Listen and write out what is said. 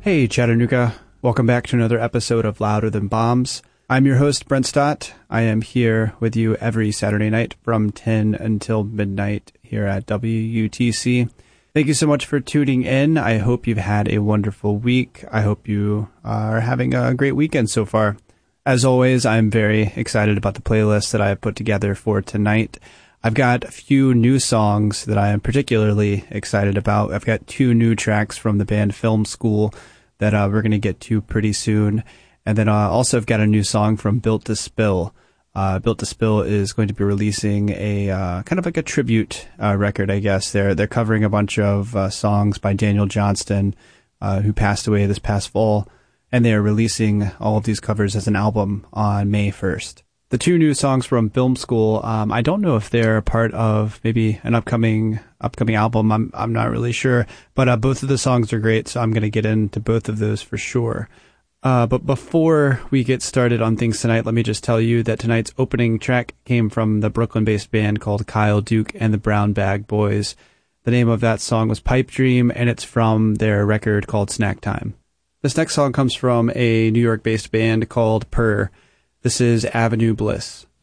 Hey, Chattanooga. Welcome back to another episode of Louder Than Bombs. I'm your host, Brent Stott. I am here with you every Saturday night from 10 until midnight here at WUTC. Thank you so much for tuning in. I hope you've had a wonderful week. I hope you are having a great weekend so far. As always, I'm very excited about the playlist that I have put together for tonight. I've got a few new songs that I am particularly excited about. I've got 2 new tracks from the band Film School that we're going to get to pretty soon. And then also I've got a new song from Built to Spill. Built to Spill is going to be releasing a kind of like a tribute record, I guess. They're covering a bunch of songs by Daniel Johnston, who passed away this past fall. And they're releasing all of these covers as an album on May 1st. The 2 new songs from Film School, I don't know if they're part of maybe an upcoming album. I'm not really sure, but both of the songs are great, so I'm going to get into both of those for sure. But before we get started on things tonight, let me just tell you that tonight's opening track came from the Brooklyn-based band called Kyle Duke and the Brown Bag Boys. The name of that song was Pipe Dream, and it's from their record called Snack Time. This next song comes from a New York-based band called Purr. This is Avenue Bliss.